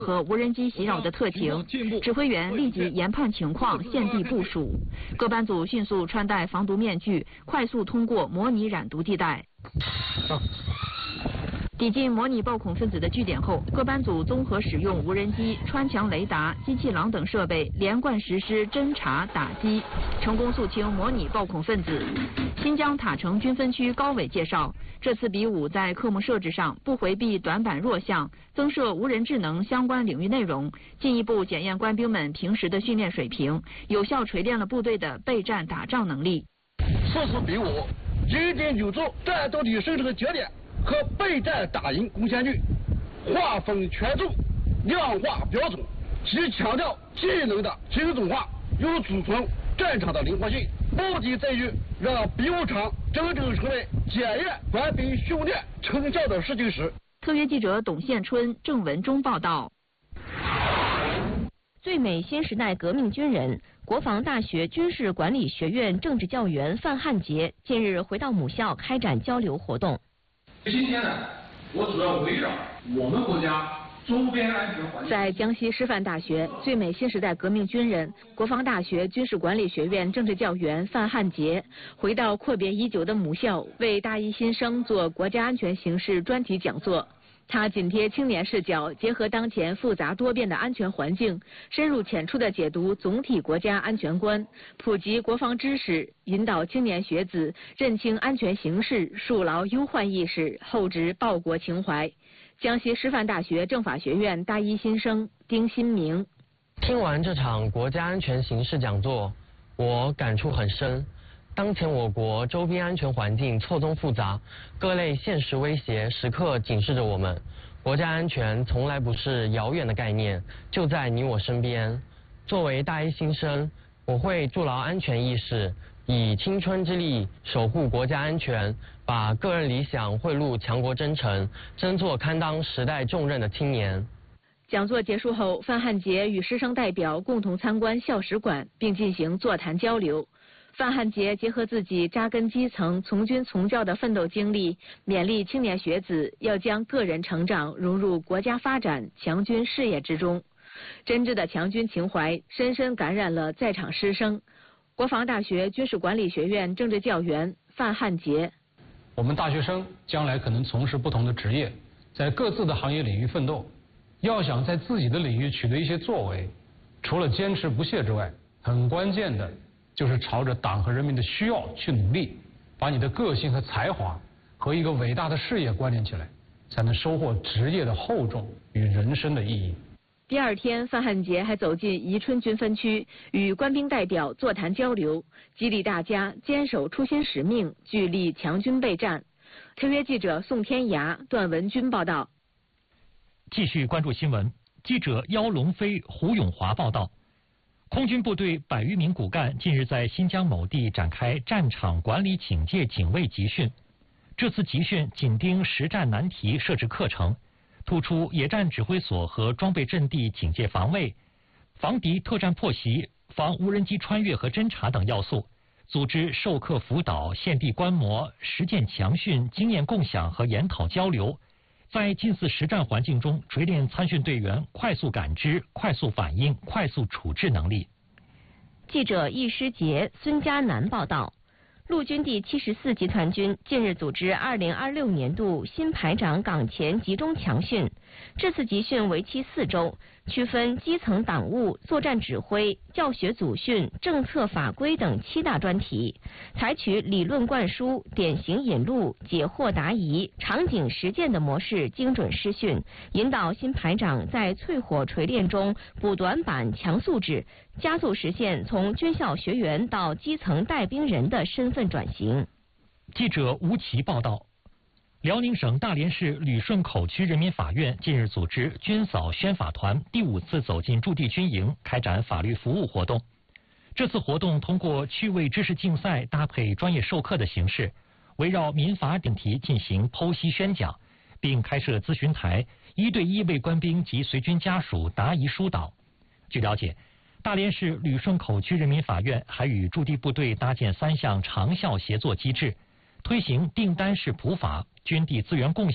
和无人机袭扰的特情，指挥员立即研判情况，现地部署。各班组迅速穿戴防毒面具，快速通过模拟染毒地带。抵近模拟暴恐分子的据点后，各班组综合使用无人机、穿墙雷达、机器狼等设备，连贯实施侦查打击，成功肃清模拟暴恐分子。新疆塔城军分区高伟介绍，这次比武在科目设置上不回避短板弱项，增设无人智能相关领域内容，进一步检验官兵们平时的训练水平，有效锤炼了部队的备战打仗能力。 此次比武一定有助战斗力生成节点和备战打赢贡献率，划分权重，量化标准，既强调技能的精准化，又储存战场的灵活性，目的在于让比武场真正成为检验官兵训练成效的试金石。 特约记者董宪春、郑文忠报道。 最美新时代革命军人、国防大学军事管理学院政治教员范汉杰近日回到母校开展交流活动。 今天呢，我主要围绕我们国家周边安全环境。 在江西师范大学，最美新时代革命军人、国防大学军事管理学院政治教员范汉杰回到阔别已久的母校，为大一新生做国家安全形势专题讲座。他紧贴青年视角，结合当前复杂多变的安全环境，深入浅出地解读总体国家安全观，普及国防知识，引导青年学子认清安全形势，树牢忧患意识，厚植报国情怀。江西师范大学政法学院大一新生丁新明： 听完这场国家安全形势讲座，我感触很深。当前我国周边安全环境错综复杂，各类现实威胁时刻警示着我们。国家安全从来不是遥远的概念，就在你我身边。作为大一新生，我会筑牢安全意识，以青春之力守护国家安全，把个人理想汇入强国征程，争做堪当时代重任的青年。 讲座结束后，范汉杰与师生代表共同参观校史馆，并进行座谈交流。范汉杰结合自己扎根基层、从军从教的奋斗经历，勉励青年学子要将个人成长融入国家发展、强军事业之中。真挚的强军情怀深深感染了在场师生。国防大学军事管理学院政治教员范汉杰： 我们大学生将来可能从事不同的职业，在各自的行业领域奋斗，要想在自己的领域取得一些作为，除了坚持不懈之外，很关键的就是朝着党和人民的需要去努力，把你的个性和才华和一个伟大的事业关联起来，才能收获职业的厚重与人生的意义。 第二天，范汉杰还走进宜春军分区，与官兵代表座谈交流，激励大家坚守初心使命，聚力强军备战。特约记者宋天涯、段文军报道。 继续关注新闻，记者姚龙飞、胡永华报道。空军部队100余名骨干近日在新疆某地展开战场管理警戒警卫集训。这次集训紧盯实战难题设置课程，突出野战指挥所和装备阵地警戒防卫、防敌特战破袭、防无人机穿越和侦察等要素，组织授课辅导、现地观摩、实践强训、经验共享和研讨交流，在近似实战环境中锤炼参训队员快速感知、快速反应、快速处置能力。 记者易诗杰、孙佳楠报道。陆军第74集团军近日组织2026年度新排长岗前集中强训，这次集训为期4周，区分基层党务、作战指挥、教学组训、政策法规等7大专题，采取理论灌输、典型引路、解惑答疑、场景实践的模式精准施训，引导新排长在淬火锤炼中补短板、强素质，加速实现从军校学员到基层带兵人的身份转型。 记者吴奇报道。辽宁省大连市旅顺口区人民法院近日组织军嫂宣法团第5次走进驻地军营，开展法律服务活动。这次活动通过趣味知识竞赛搭配专业授课的形式，围绕民法等题进行剖析宣讲，并开设咨询台，1对1为官兵及随军家属答疑疏导。据了解，大连市旅顺口区人民法院还与驻地部队搭建3项长效协作机制，推行订单式普法、军地资源共享